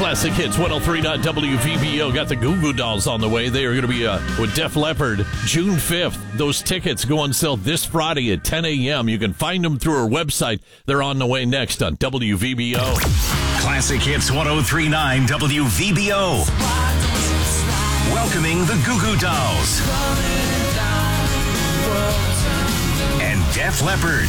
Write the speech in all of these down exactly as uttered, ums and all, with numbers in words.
Classic Hits one oh three point nine W V B O got the Goo Goo Dolls on the way. They are going to be uh, with Def Leppard June fifth. Those tickets go on sale this Friday at ten a.m. You can find them through our website. They're on the way next on W V B O. Classic Hits one oh three point nine W V B O. Welcoming the Goo Goo Dolls and Def Leppard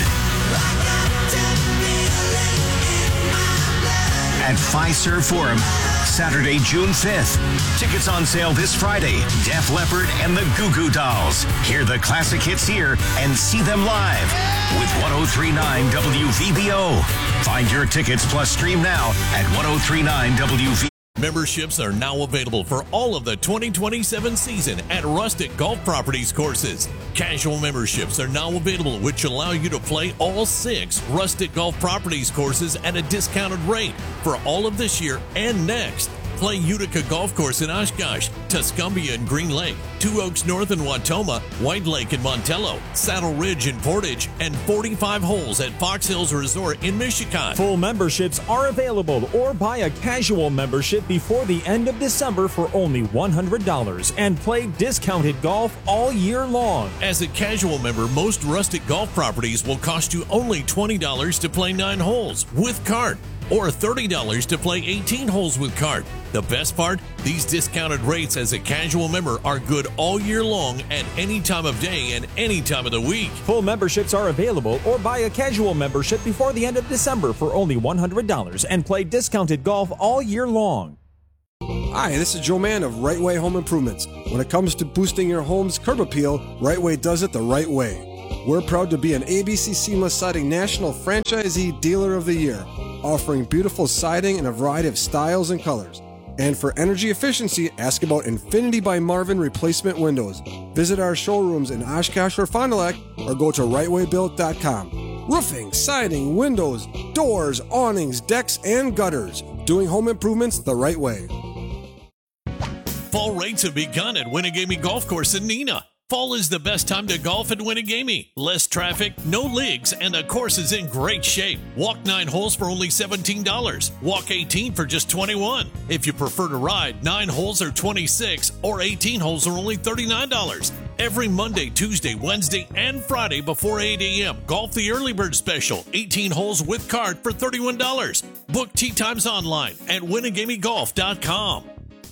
at Fiserv Forum, Saturday, June fifth. Tickets on sale this Friday. Def Leppard and the Goo Goo Dolls. Hear the classic hits here and see them live with one oh three point nine W V B O. Find your tickets plus stream now at one oh three point nine W V B O. Memberships are now available for all of the twenty twenty-seven season at Rustic Golf Properties courses. Casual memberships are now available, which allow you to play all six Rustic Golf Properties courses at a discounted rate for all of this year and next. Play Utica Golf Course in Oshkosh, Tuscumbia and Green Lake, Two Oaks North in Watoma, White Lake in Montello, Saddle Ridge in Portage, and forty-five holes at Fox Hills Resort in Michigan. Full memberships are available, or buy a casual membership before the end of December for only one hundred dollars and play discounted golf all year long. As a casual member, most Rustic Golf Properties will cost you only twenty dollars to play nine holes with cart, or thirty dollars to play eighteen holes with cart. The best part, these discounted rates as a casual member are good all year long at any time of day and any time of the week. Full memberships are available, or buy a casual membership before the end of December for only one hundred dollars and play discounted golf all year long. Hi, this is Joe Mann of Right Way Home Improvements. When it comes to boosting your home's curb appeal, Right Way does it the right way. We're proud to be an A B C Seamless Siding National Franchisee Dealer of the Year, offering beautiful siding in a variety of styles and colors. And for energy efficiency, ask about Infinity by Marvin replacement windows. Visit our showrooms in Oshkosh or Fond du Lac, or go to right way built dot com. Roofing, siding, windows, doors, awnings, decks, and gutters. Doing home improvements the right way. Fall rates have begun at Winnegamie Golf Course in Neenah. Fall is the best time to golf at Winnegamie. Less traffic, no leagues, and the course is in great shape. Walk nine holes for only seventeen dollars. Walk eighteen for just twenty-one dollars. If you prefer to ride, nine holes are twenty-six dollars, or eighteen holes are only thirty-nine dollars. Every Monday, Tuesday, Wednesday, and Friday before eight a.m. Golf the Early Bird Special. eighteen holes with cart for thirty-one dollars. Book tee times online at winnegamie golf dot com.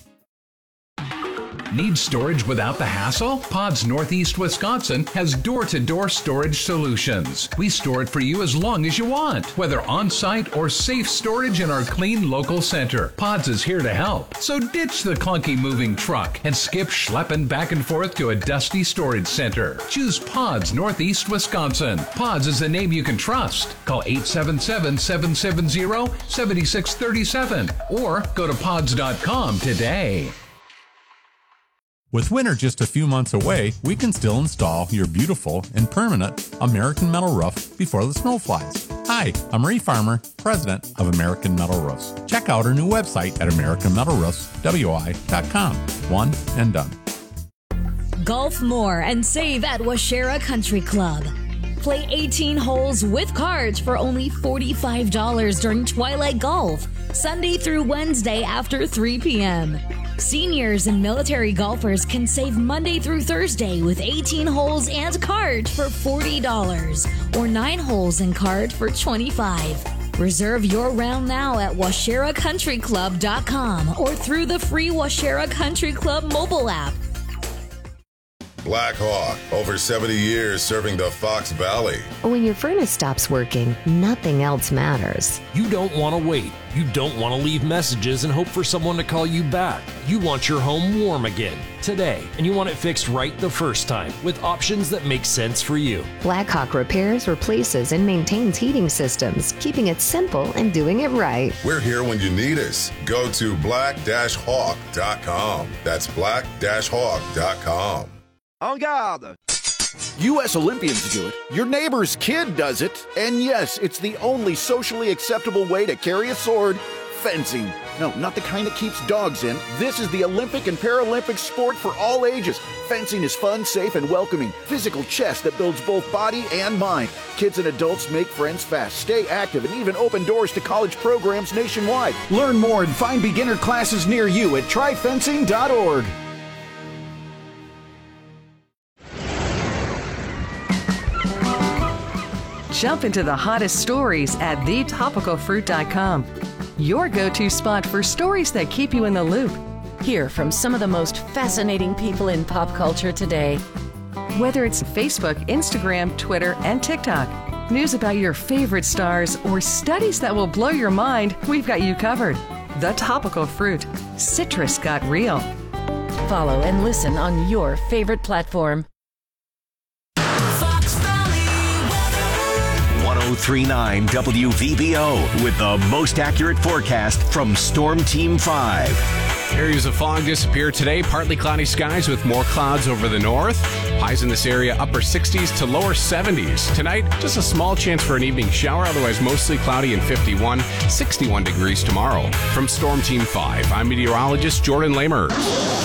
Need storage without the hassle? Pods Northeast Wisconsin has door-to-door storage solutions. We store it for you as long as you want, whether on-site or safe storage in our clean local center. Pods is here to help. So ditch the clunky moving truck and skip schlepping back and forth to a dusty storage center. Choose Pods Northeast Wisconsin. Pods is a name you can trust. Call eight seven seven, seven seven zero, seven six three seven or go to pods dot com today. With winter just a few months away, we can still install your beautiful and permanent American Metal roof before the snow flies. Hi, I'm Ray Farmer, president of American Metal Roofs. Check out our new website at american metal roofs w i dot com. One and done. Golf more and save at Washera Country Club. Play eighteen holes with cards for only forty-five dollars during Twilight Golf, Sunday through Wednesday after three p.m. Seniors and military golfers can save Monday through Thursday with eighteen holes and card for forty dollars or nine holes and card for twenty-five dollars. Reserve your round now at washera country club dot com or through the free Washera Country Club mobile app. Black Hawk, over seventy years serving the Fox Valley. When your furnace stops working, nothing else matters. You don't want to wait. You don't want to leave messages and hope for someone to call you back. You want your home warm again, today, and you want it fixed right the first time with options that make sense for you. Blackhawk repairs, replaces, and maintains heating systems, keeping it simple and doing it right. We're here when you need us. Go to black hawk dot com. That's black hawk dot com. En garde! U S Olympians do it, your neighbor's kid does it, and yes, it's the only socially acceptable way to carry a sword fencing. No, not the kind that keeps dogs in. This is the Olympic and Paralympic sport for all ages. Fencing is fun, safe, and welcoming. Physical chess that builds both body and mind. Kids and adults make friends fast, stay active, and even open doors to college programs nationwide. Learn more and find beginner classes near you at try fencing dot org. Jump into the hottest stories at the topical fruit dot com. Your go-to spot for stories that keep you in the loop. Hear from some of the most fascinating people in pop culture today. Whether it's Facebook, Instagram, Twitter, and TikTok, news about your favorite stars, or studies that will blow your mind, we've got you covered. The Topical Fruit. Citrus got real. Follow and listen on your favorite platform. ten thirty-nine W V B O with the most accurate forecast from Storm Team five. Areas of fog disappear today. Partly cloudy skies with more clouds over the north. Highs in this area upper sixties to lower seventies. Tonight, just a small chance for an evening shower. Otherwise, mostly cloudy and fifty-one, sixty-one degrees tomorrow. From Storm Team five, I'm meteorologist Jordan Lamer.